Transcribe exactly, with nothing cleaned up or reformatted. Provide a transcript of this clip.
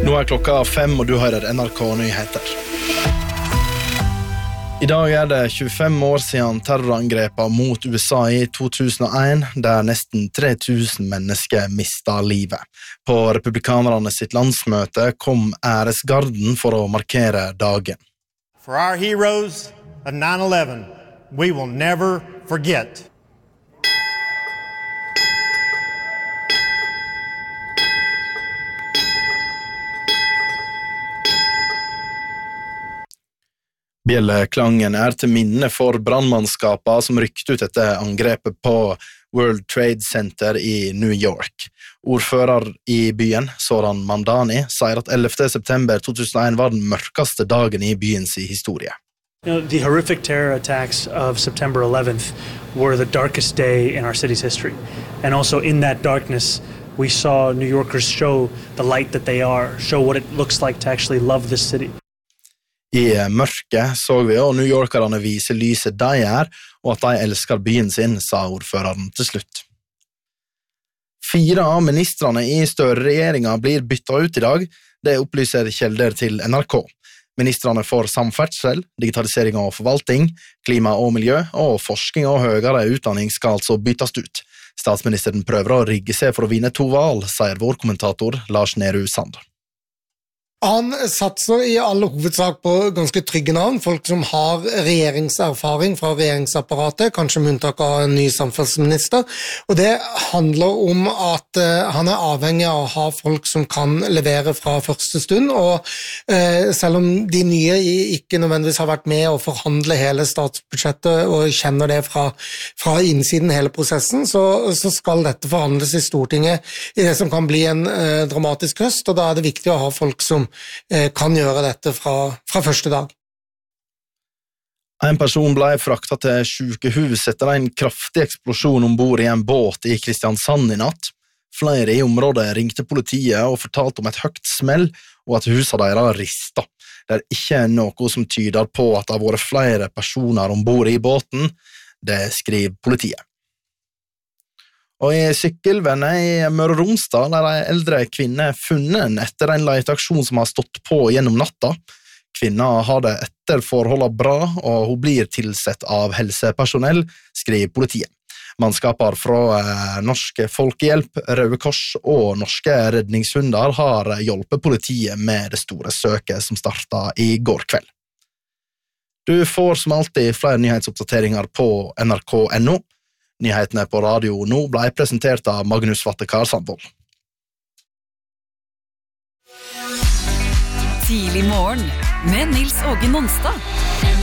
Nå er klokka fem, og du hører N R K-nyheter. I dag er det tjuefem år siden terrorangrepet mot U S A i to tusen og en, der nesten tre tusen mennesker mistet livet. På republikanerne sitt landsmøte kom æresgarden for å markere dagen. For our heroes of nine eleven, we will never forget. Bjelleklangen er til minne for brannmannskapene som rykte ut etter angrepet på World Trade Center i New York. Ordfører i byen, Zoran Mandani, sier at ellevte september to tusen og en var den mørkeste dagen i byens historie. You know, the horrific terror attacks of September eleventh were the darkest day in our city's history. And also in that darkness, we saw New Yorkers show the light that they are, show what it looks like to actually love this city. I mørket så vi og New Yorkerne vise lyset de er, og at de elsker byen sin, sa ordføreren til slutt. Fire av ministrene i Støre-regjeringen blir byttet ut i dag, det opplyser kjelder til N R K. Ministrene for samferdsel, digitalisering og forvaltning, klima og miljø, og forskning og høyere utdanning skal altså byttes ut. Statsministeren prøver å rigge seg for å vinne to valg, sier vår kommentator Lars Nehru Sand. Han satser i alle hovedsak på ganske trygge navn, folk som har regjeringserfaring fra regjeringsapparatet, kanskje med unntak av en ny samferdselsminister, og det handler om at uh, han er avhengig av å ha folk som kan levere fra første stund, og uh, selv om de nye ikke nødvendigvis har vært med å forhandle hele statsbudsjettet og kjenner det fra, fra innsiden hele prosessen, så, så skal dette forhandles i Stortinget i det som kan bli en uh, dramatisk høst, og da er det viktig å ha folk som kan gjøre dette fra, fra første dag. En person ble fraktet til sykehus etter en kraftig eksplosjon ombord i en båt i Kristiansand i natt. Flere i området ringte politiet og fortalte om et høyt smell og at huset deres ristet. Det er ikke noe som tyder på at det har vært flere personer ombord i båten, det skriver politiet. Og i Sykkylven i Møre og Romsdal er en eldre kvinne funnet etter en leteaksjon som har stått på gjennom natta. Kvinna har det etter forholdet bra, og hun blir tilsett av helsepersonell, skriver politiet. Mannskaper fra eh, Norsk Folkehjelp, Røde Kors og Norske Redningshunder har hjulpet politiet med det store søket som startet i går kveld. Du får som alltid flere nyhetsoppdateringer på N R K punktum N O. Nyhetene på radio nå ble presentert av Magnus Vattekar Sandvold. Tidlig morgen med Nils Åge Nonstad.